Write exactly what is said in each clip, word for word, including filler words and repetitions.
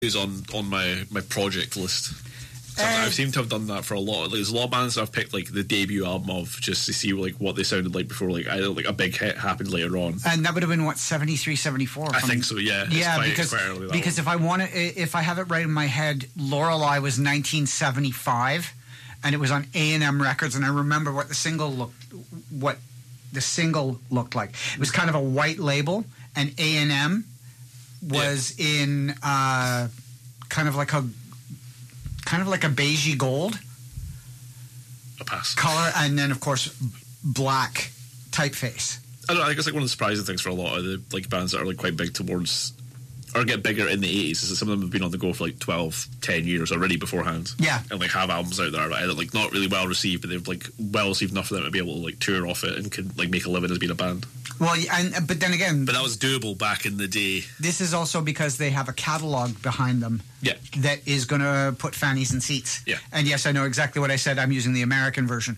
is on, on my, my project list. So Uh, I seem to have done that for a lot. Like, there's a lot of bands that I've picked like the debut album of just to see like what they sounded like before like either like a big hit happened later on. And that would have been what, seventy-three, seventy-four? I think so. Yeah. It's Yeah, quite, because quite early, that because one. if I want to, if I have it right in my head, Lorelei was nineteen seventy-five, and it was on A and M Records, and I remember what the single looked, what the single looked like. It was kind of a white label, and A and M was yeah. in uh, kind of like a kind of like a beigey gold a pass color, and then of course black typeface. I don't know, I think it's like one of the surprising things for a lot of the like bands that are like quite big towards or get bigger in the eighties is that some of them have been on the go for like twelve, ten years already beforehand. Yeah. And like have albums out there that are either like not really well received, but they've like well received enough for them to be able to like tour off it and can like make a living as being a band. Well, and but then again, but that was doable back in the day. This is also because they have a catalog behind them. Yeah. That is going to put fannies in seats. Yeah. And yes, I know exactly what I said. I'm using the American version.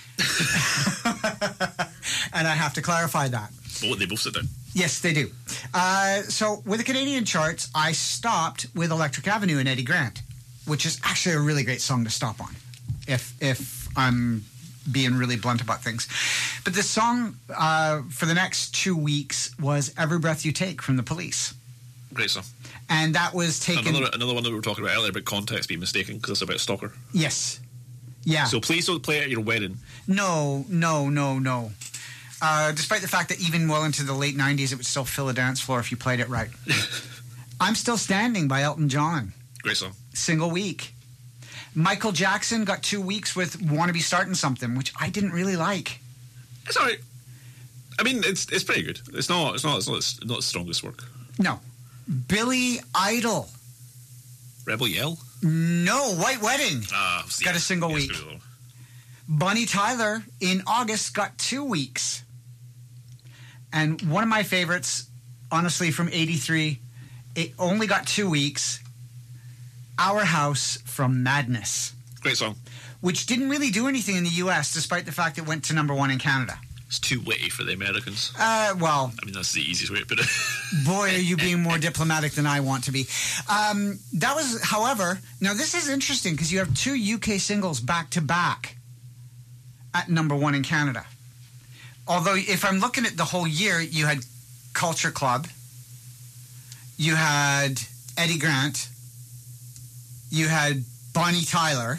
And I have to clarify that. But they both sit down. Yes, they do. Uh, so with the Canadian charts, I stopped with Electric Avenue and Eddie Grant, which is actually a really great song to stop on, if if I'm being really blunt about things. But this song uh, for the next two weeks was Every Breath You Take from The Police. Great song. And that was taken... Another, another one that we were talking about earlier about context being mistaken because it's about Stalker. Yes. Yeah. So please don't play it at your wedding. No, no, no, no. Uh, despite the fact that even well into the late nineties, it would still fill a dance floor if you played it right. I'm Still Standing by Elton John. Great song. Single week. Michael Jackson got two weeks with Wanna Be Starting Something, which I didn't really like. It's all right. I mean, it's it's pretty good. It's not it's not it's not it's not the strongest work. No. Billy Idol. Rebel Yell? No, White Wedding. Uh, got yeah, a single yes, week. Bonnie Tyler in August got two weeks. And one of my favorites, honestly, from eighty-three, it only got two weeks. Our House from Madness. Great song. Which didn't really do anything in the U S, despite the fact it went to number one in Canada. It's too witty for the Americans. Uh, well... I mean, that's the easiest way to put it. Boy, are you being more diplomatic than I want to be. Um, that was, however... Now, this is interesting, because you have two U K singles back-to-back at number one in Canada. Although, if I'm looking at the whole year, you had Culture Club, you had Eddie Grant, you had Bonnie Tyler,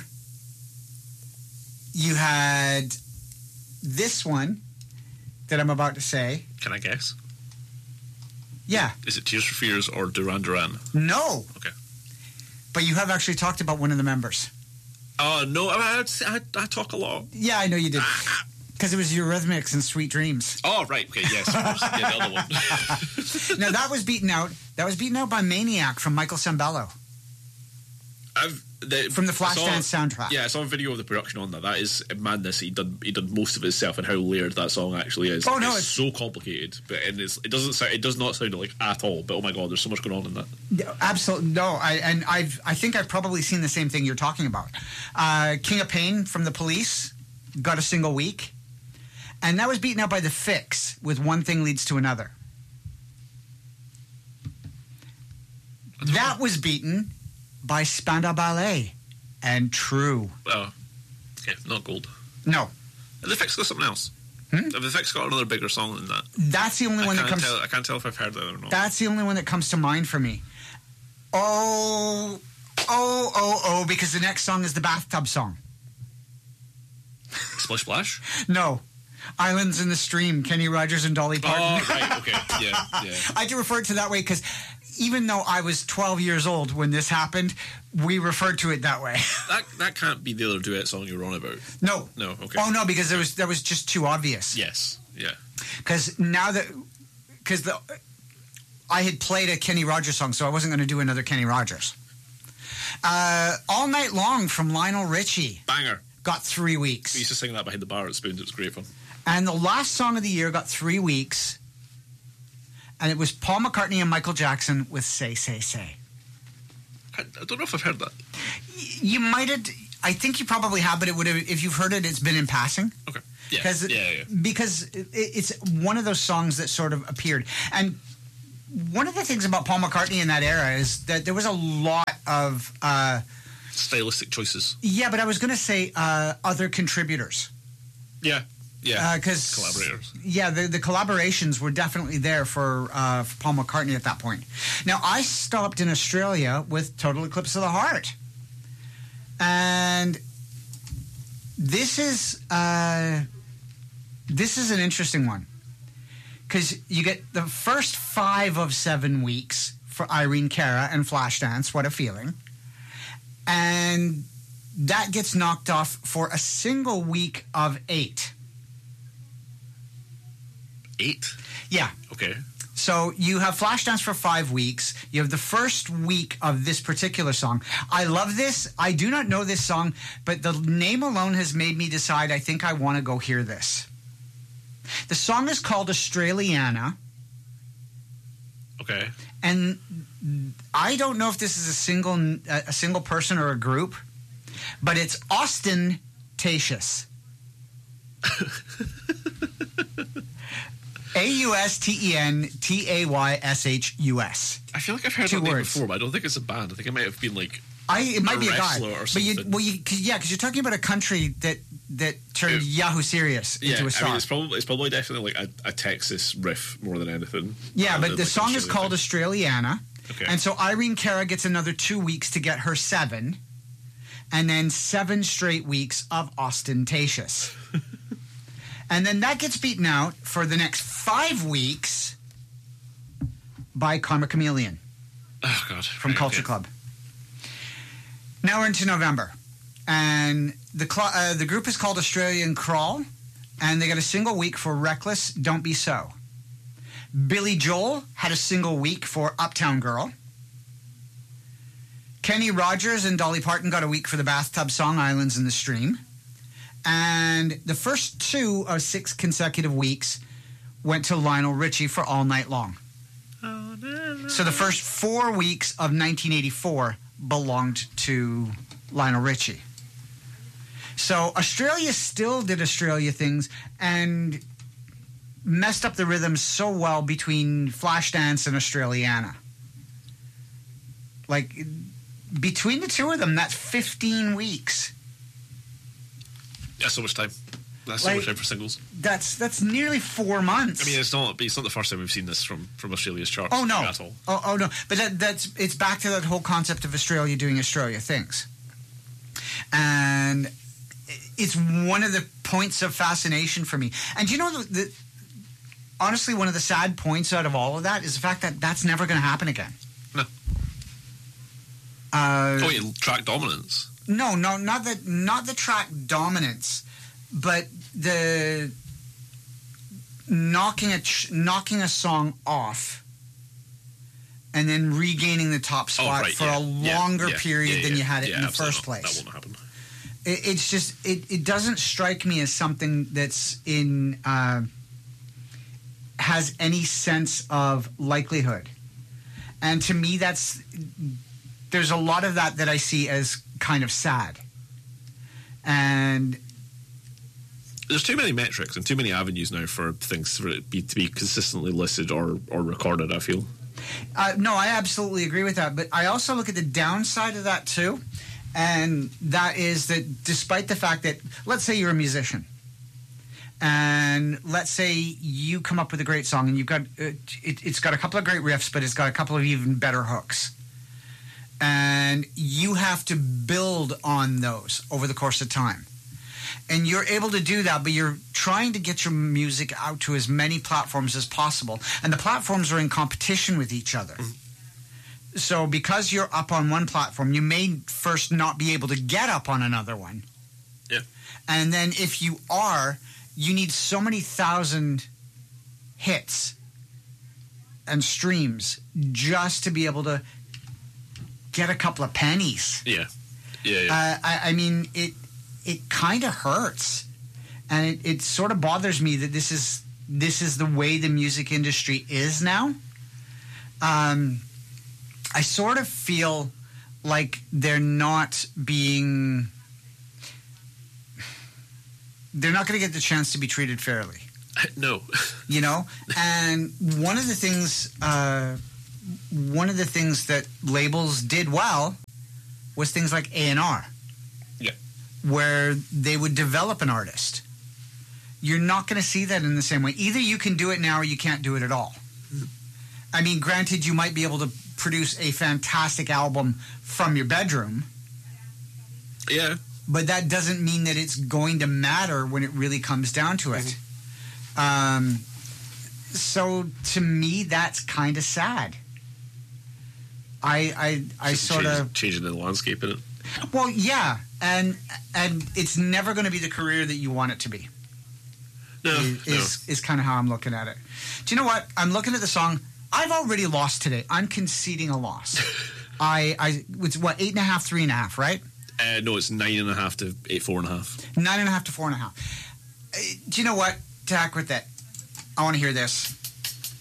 you had this one that I'm about to say. Can I guess? Yeah. Is it Tears for Fears or Duran Duran? No. Okay. But you have actually talked about one of the members. Oh, uh, no, I, I, I talk a lot. Yeah, I know you did. Because it was Eurythmics and Sweet Dreams. Oh, right. Okay, yes. Of course. Yeah, the other one. Now, that was beaten out. That was beaten out by Maniac from Michael Sembello. I've, the, from the Flashdance soundtrack. Yeah, I saw a video of the production on that. That is madness. He done he done most of it himself, and how layered that song actually is. Oh no, it's, it's so complicated, but and it's, it doesn't sound, it does not sound like at all. But oh my god, there's so much going on in that. Yeah, absolutely no. I and I've I think I've probably seen the same thing you're talking about. Uh, King of Pain from The Police got a single week, and that was beaten out by The Fix with One Thing Leads to Another. That know. was beaten by Spandau Ballet and True. Oh, okay, not gold. No. Have The Fix got something else? Hmm? Have The Fix got another bigger song than that? That's the only I one that comes... Tell, I can't tell if I've heard that or not. That's the only one that comes to mind for me. Oh, oh, oh, oh, because the next song is the bathtub song. Splish Splash? No. Islands in the Stream, Kenny Rogers and Dolly Parton. Oh, right, okay, yeah, yeah. I do refer to it that way because even though I was twelve years old when this happened, we referred to it that way. That that can't be the other duet song you were on about. No. No, okay. Oh, no, because there was, that was just too obvious. Yes, yeah. Because now that... Because the... I had played a Kenny Rogers song, so I wasn't going to do another Kenny Rogers. Uh, All Night Long from Lionel Richie. Banger. Got three weeks. We used to sing that behind the bar at Spoons. It was great fun. And the last song of the year got three weeks. And it was Paul McCartney and Michael Jackson with Say, Say, Say. I, I don't know if I've heard that. Y- you might have... I think you probably have, but it would have... If you've heard it, it's been in passing. Okay. Yeah, Because, yeah, yeah. Because it, it's one of those songs that sort of appeared. And one of the things about Paul McCartney in that era is that there was a lot of uh, stylistic choices. Yeah, but I was going to say uh, other contributors. Yeah, yeah, because uh, collaborators. Yeah, the, the collaborations were definitely there for, uh, for Paul McCartney at that point. Now, I stopped in Australia with Total Eclipse of the Heart, and this is uh, this is an interesting one. Because you get the first five of seven weeks for Irene Cara and Flashdance, What a Feeling. And that gets knocked off for a single week of eight. Eight? Yeah. Okay. So you have Flashdance for five weeks. You have the first week of this particular song. I love this. I do not know this song, but the name alone has made me decide I think I want to go hear this. The song is called Australiana. Okay. And I don't know if this is a single a single person or a group, but it's Austentatious. A U S T E N T A Y S H U S. I feel like I've heard Two that name words. before, but I don't think it's a band. I think it might have been like I it might a be a guy, wrestler or but you something. well you cause, yeah because you're talking about a country that that turned Yeah. Yahoo Serious yeah. into a star. I mean, it's probably it's probably definitely like a, a Texas riff more than anything. Yeah, rather but than, the like, song an is called Australian Australiana. Okay. And so Irene Cara gets another two weeks to get her seven, and then seven straight weeks of Ostentatious. And then that gets beaten out for the next five weeks by Karma Chameleon thing. Oh God! from Right, Culture okay. Club. Now we're into November, and the cl- uh, the group is called Australian Crawl, and they got a single week for Reckless, Don't Be So. Billy Joel had a single week for Uptown Girl. Kenny Rogers and Dolly Parton got a week for the bathtub song Islands in the Stream. And the first two of six consecutive weeks went to Lionel Richie for All Night Long. So the first four weeks of nineteen eighty-four belonged to Lionel Richie. So Australia still did Australia things and messed up the rhythm so well between Flashdance and Australiana. Like, between the two of them, that's fifteen weeks. That's so much time. That's so Like- much time for singles. That's that's nearly four months. I mean, it's not. It's not the first time we've seen this from from Australia's charts. oh no, at all. oh, oh no. But that, that's it's back to that whole concept of Australia doing Australia things, and it's one of the points of fascination for me. And you know, the, the honestly, one of the sad points out of all of that is the fact that that's never going to happen again. No. Uh, Oh, yeah, track dominance. No, no, not the not the track dominance, but the knocking a ch- knocking a song off and then regaining the top Oh, spot right, for yeah, a yeah, longer yeah, period yeah, than yeah, you had it yeah, in the absolutely first not. place. That won't happen. It, it's just it, it doesn't strike me as something that's in uh, has any sense of likelihood, and to me, that's there's a lot of that that I see as kind of sad, and There's too many metrics and too many avenues now for things for it be, to be consistently listed or, or recorded, I feel. Uh, no, I absolutely agree with that. But I also look at the downside of that too. And that is that despite the fact that, let's say you're a musician, and let's say you come up with a great song and you've got, uh, it, it's got a couple of great riffs, but it's got a couple of even better hooks. And you have to build on those over the course of time. And you're able to do that, but you're trying to get your music out to as many platforms as possible. And the platforms are in competition with each other. Mm-hmm. So because you're up on one platform, you may first not be able to get up on another one. Yeah. And then if you are, you need so many thousand hits and streams just to be able to get a couple of pennies. Yeah. Yeah, yeah. Uh, I, I mean, it it kind of hurts, and it, it sort of bothers me that this is this is the way the music industry is now. Um, I sort of feel like they're not being they're not going to get the chance to be treated fairly. No. You know, and one of the things, uh, one of the things that labels did well was things like A and R. Yeah. Where they would develop an artist. You're not going to see that in the same way. Either you can do it now or you can't do it at all. I mean, granted, you might be able to produce a fantastic album from your bedroom. Yeah. But that doesn't mean that it's going to matter when it really comes down to it. Mm-hmm. Um, so to me, that's kind of sad. I I, I sort of changing the landscape in it. Well, yeah, and and it's never going to be the career that you want it to be. No, is no. is, is kind of how I'm looking at it. Do you know what? I'm looking at the song. I've already lost today. I'm conceding a loss. I I it's what eight and a half, three and a half, right? Uh, no, it's nine and a half to eight, four and a half. Nine and a half to four and a half. Uh, do you know what? To heck with that. I want to hear this.